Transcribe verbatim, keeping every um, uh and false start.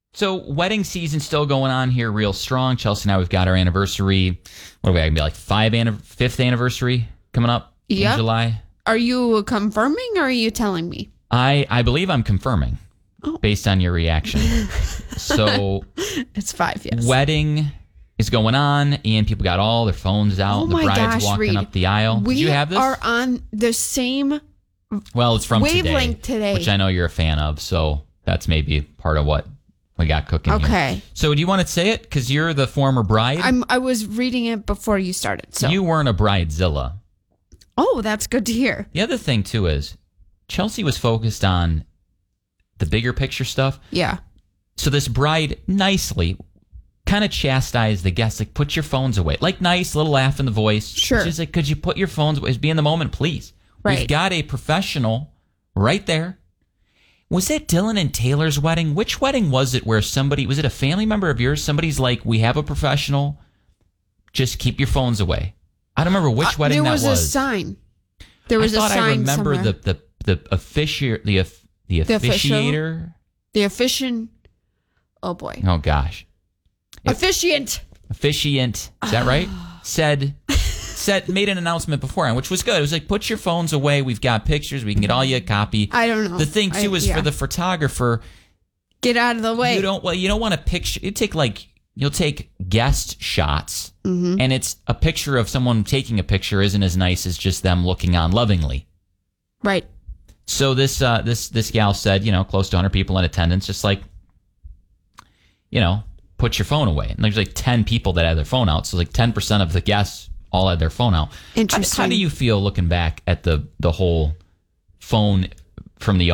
So wedding season still going on here real strong. Chelsea and I, we've got our anniversary. What are we going to be like five, fifth anniversary coming up yep. in July? Are you confirming or are you telling me? I, I believe I'm confirming oh. based on your reaction. So it's five, yes. Wedding is going on and people got all their phones out. Oh the my bride's gosh, walking Reed. up the aisle. We Did you have this? are on the same well, it's from wavelength today, today, which I know you're a fan of. So that's maybe part of what we got cooking okay. here. So do you want to say it? Because you're the former bride. I'm, I was reading it before you started. So you weren't a bridezilla. Oh, that's good to hear. The other thing, too, is Chelsea was focused on the bigger picture stuff. Yeah. So this bride nicely kind of chastised the guests, like, put your phones away. Like, nice, little laugh in the voice. Sure. She's like, could you put your phones away? Be in the moment, please. Right. We've got a professional right there. Was it Dylan and Taylor's wedding? Which wedding was it where somebody, was it a family member of yours? Somebody's like, we have a professional. Just keep your phones away. I don't remember which uh, wedding that was. There was a sign. There was I thought a sign I remember somewhere. the the the officiator the the, The officiator. The officiant. Oh boy. Oh gosh. Officiant. Officiant. Is that right? said said made an announcement beforehand, which was good. It was like, put your phones away. We've got pictures. We can get all you a copy. I don't know. The thing too I, is yeah. for the photographer. Get out of the way. You don't well. You don't want to picture. You take like you'll take guest shots, mm-hmm. and it's a picture of someone taking a picture isn't as nice as just them looking on lovingly. Right. So this uh, this this gal said, you know, close to one hundred people in attendance, just like, you know, put your phone away. And there's like ten people that had their phone out, so like ten percent of the guests all had their phone out. Interesting. How, how do you feel looking back at the the whole phone from the